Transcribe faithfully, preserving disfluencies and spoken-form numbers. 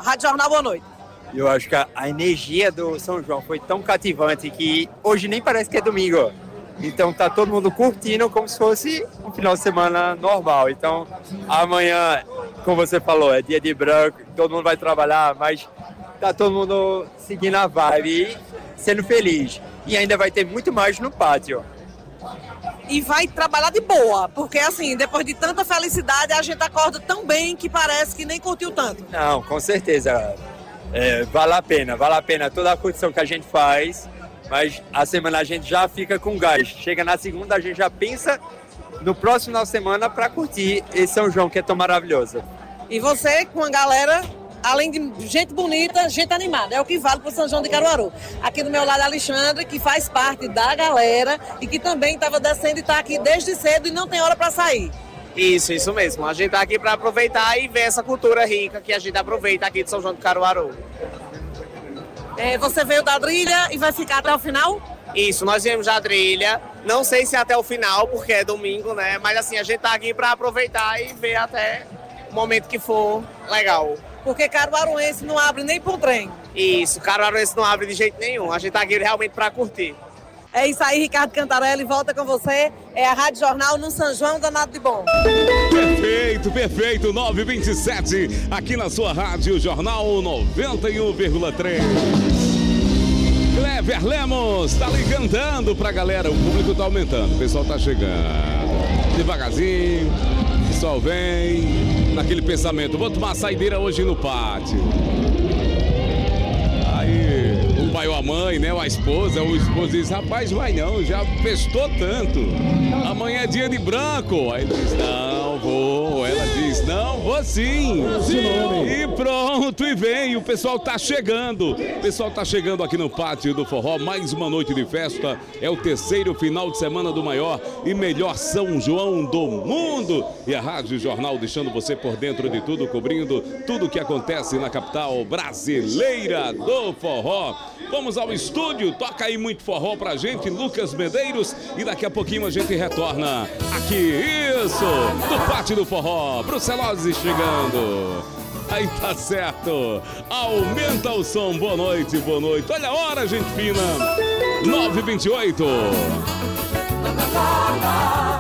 Rádio Jornal, boa noite. Eu acho que a, a energia do São João foi tão cativante que hoje nem parece que é domingo. Então tá todo mundo curtindo como se fosse um final de semana normal. Então amanhã, como você falou, é dia de branco, todo mundo vai trabalhar, mas tá todo mundo seguindo a vibe e sendo feliz. E ainda vai ter muito mais no pátio. E vai trabalhar de boa, porque assim, depois de tanta felicidade, a gente acorda tão bem que parece que nem curtiu tanto. Não, com certeza. É, vale a pena, vale a pena toda a curtição que a gente faz, mas a semana a gente já fica com gás. Chega na segunda, a gente já pensa no próximo final de semana para curtir esse São João que é tão maravilhoso. E você, com a galera, além de gente bonita, gente animada, é o que vale para o São João de Caruaru. Aqui do meu lado, Alexandre, que faz parte da galera e que também estava descendo e está aqui desde cedo e não tem hora para sair. Isso, isso mesmo. A gente tá aqui para aproveitar e ver essa cultura rica que a gente aproveita aqui de São João de Caruaru. É, você veio da trilha e vai ficar até o final? Isso, nós viemos da trilha. Não sei se até o final, porque é domingo, né? Mas assim, a gente tá aqui para aproveitar e ver até o momento que for legal. Porque caruaruense não abre nem para um trem. Isso, caruaruense não abre de jeito nenhum. A gente tá aqui realmente para curtir. É isso aí, Ricardo Cantarelli, volta com você. É a Rádio Jornal no São João danado de bom. Perfeito, perfeito. nove e vinte e sete, aqui na sua Rádio Jornal noventa e um vírgula três. Clever Lemos tá ali cantando pra galera. O público tá aumentando, o pessoal tá chegando. Devagarzinho, o pessoal vem naquele pensamento. Vou tomar saideira hoje no pátio. Aí, o pai ou a mãe, né, ou a esposa, ou o esposo diz, rapaz, vai não, já festou tanto. Amanhã é dia de branco. Aí ele diz, não, vou. Ela diz, não, vou sim. E pronto, e vem. O pessoal tá chegando. O pessoal tá chegando aqui no Pátio do Forró. Mais uma noite de festa. É o terceiro final de semana do maior e melhor São João do mundo. E a Rádio Jornal deixando você por dentro de tudo, cobrindo tudo o que acontece na capital brasileira do forró. Vamos ao estúdio, toca aí muito forró pra gente, Lucas Medeiros, e daqui a pouquinho a gente retorna aqui, isso, do Pátio do Forró, Brucelose chegando. Aí tá certo, aumenta o som, boa noite, boa noite, olha a hora, gente fina, nove e vinte e oito.